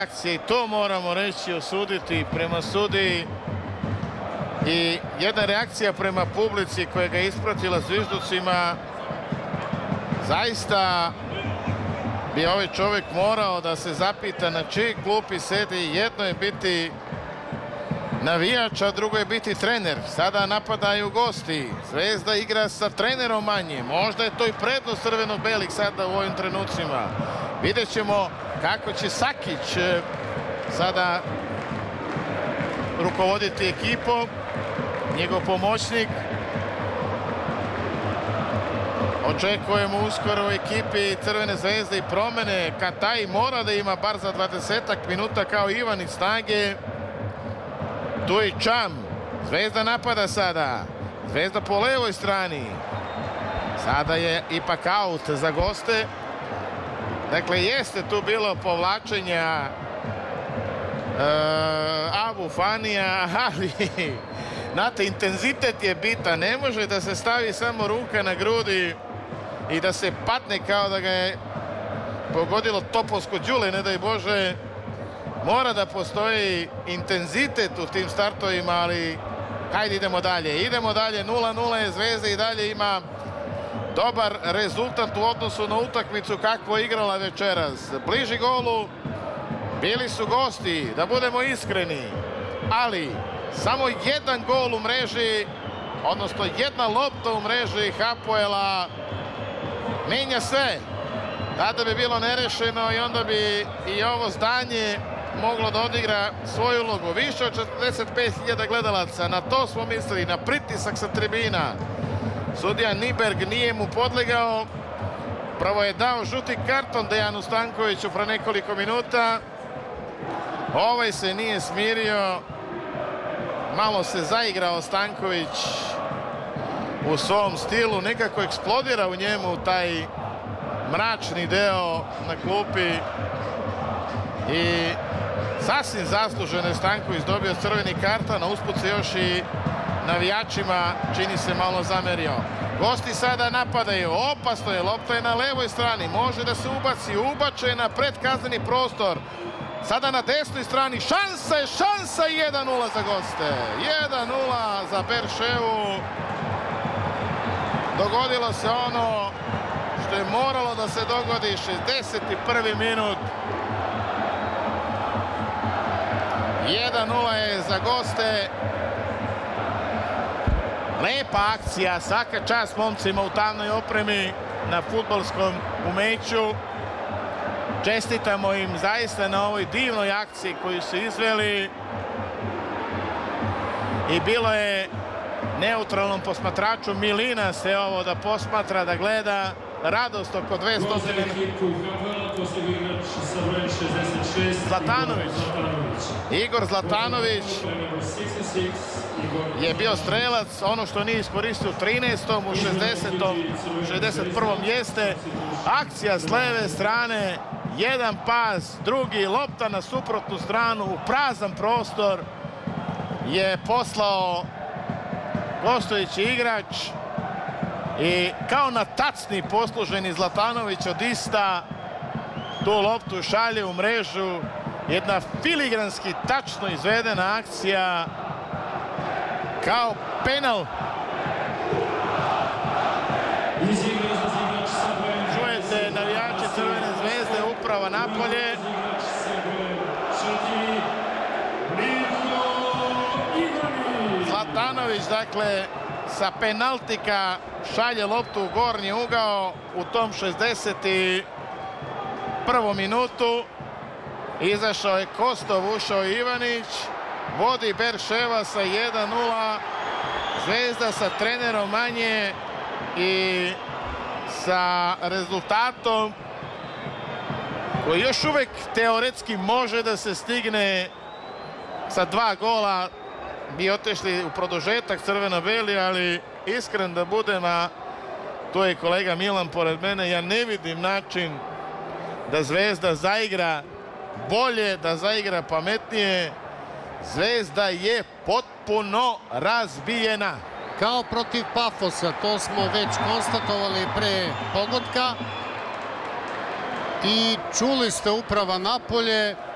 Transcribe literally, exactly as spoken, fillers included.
I to moramo reći, osuditi prema sudiji i jedna reakcija prema publici koja ga ispratila zvižducima. Zaista bi ovaj čovjek morao da se zapita na čiji klupi sedi. Jedno je biti navijač, a drugo je biti trener. Sada napadaju gosti. Zvezda igra sa trenerom manje. Možda je to i prednost crveno-belih sada u ovim trenucima. Vidjet ćemo kako će Sakić sada rukovoditi ekipom, njegov pomoćnik. Očekujemo uskoro u ekipi Crvene zvezde i promene. Kataj mora da ima bar za dvadesetak minuta kao Ivanić snage. Tu je Čam. Zvezda napada sada. Zvezda po levoj strani. Sada je ipak aut za goste. Dakle, jeste tu bilo povlačenja e, Abu Fanija, ali znate, intenzitet je bitan. Ne može da se stavi samo ruka na grudi i da se padne kao da ga je pogodilo topovsko đule, ne daj Bože. Mora da postoji intenzitet u tim startovima, ali hajde idemo dalje. Idemo dalje, nula nula je Zvezda i dalje ima dobar rezultat u odnosu na utakmicu kakvo je igrala večeras. Bliži golu bili su gosti, da budemo iskreni, ali samo jedan gol u mreži, odnosno jedna lopta u mreži Hapoela menja sve. Tada bi bilo nerešeno i onda bi i ovo zdanje moglo da odigra svoju ulogu. Više od četrdeset pet hiljada gledalaca, na to smo mislili, na pritisak sa tribina. Sudija Niberg nije mu podlegao. Prvo je dao žuti karton Dejanu Stankoviću pre nekoliko minuta. Ovaj se nije smirio. Malo se zaigrao Stanković u svom stilu. Nekako eksplodira u njemu taj mračni deo na klupi. I sasvim zasluženo je Stanković dobio crveni karton, a usput se još i navijačima čini se malo zamerio. Gosti sada napadaju, opasno je, lopta je na levoj strani, može da se ubaci, ubače na predkazneni prostor. Sada na desnoj strani, šansa je, šansa jedan nula za goste. jedan nula za Berševu. Dogodilo se ono što je moralo da se dogodi, šezdeset prvi minut. jedan nula je za goste. Lepa akcija, svaka čast momcima u tamnoj opremi na fudbalskom umeću. Čestitamo im zaista na ovoj divnoj akciji koju su izveli. I bilo je neutralnom posmatraču Milina se ovo da posmatra, da gleda. Radost oko dvesta. Zlatanović. Igor Zlatanović je bio strelac, ono što nije iskoristio u trinaestom, u šezdesetom, šezdeset prvom jeste. Akcija s leve strane, jedan pas, drugi, lopta na suprotnu stranu, u prazan prostor je poslao gostujući igrač i kao na tacni posluženi Zlatanović od ista tu loptu šalje u mrežu. Jedna filigranski tačno izvedena akcija kao penal. Čujete navijače Crvene zvezde, uprava napolje. Zlatanović, dakle, sa penaltika šalje loptu u gornji ugao u tom šezdeset prvom minutu. Izašao je Kostov, ušao Ivanić. Vodi Berševa sa jedan nula. Zvezda sa trenerom manje i sa rezultatom koji još uvek teoretski može da se stigne sa dva gola. Bi otešli u produžetak crveno-beli, ali iskren da budem, a to je kolega Milan pored mene, ja ne vidim način da Zvezda zaigra bolje, da zaigra pametnije. Zvezda je potpuno razbijena. Kao protiv Pafosa, to smo već konstatovali pre pogotka. I čuli ste uprava napolje,